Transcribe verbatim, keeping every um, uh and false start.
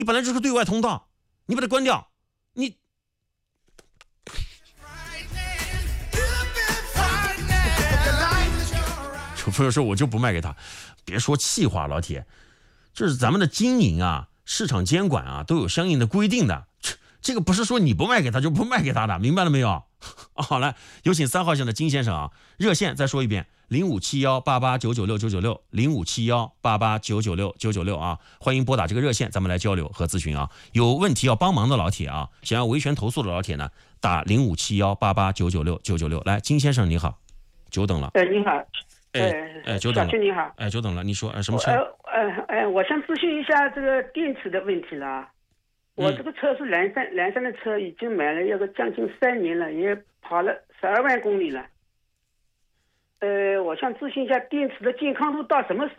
你本来就是个对外通道，你把它关掉，你有朋友说我就不卖给他，别说气话，老铁，就是咱们的经营啊，市场监管啊，都有相应的规定的，这个不是说你不卖给他就不卖给他的，明白了没有？好，来，有请三号线的金先生啊，热线再说一遍，零五七幺八八九九六九九六，零五七幺八八九九六九九六啊，欢迎拨打这个热线，咱们来交流和咨询啊。有问题要帮忙的老铁啊，想要维权投诉的老铁呢，打零五七幺八八九九六九九六。来，金先生你好，久等了。 哎，你好。 哎哎，久等了。 小军你好。 哎，久等了，你说呃什么车？ 呃呃呃，我想咨询一下这个电池的问题了。我这个车是蓝山蓝山的车，已经买了有个将近三年了，也跑了十二万公里了。呃，我想咨询一下电池的健康度到什么时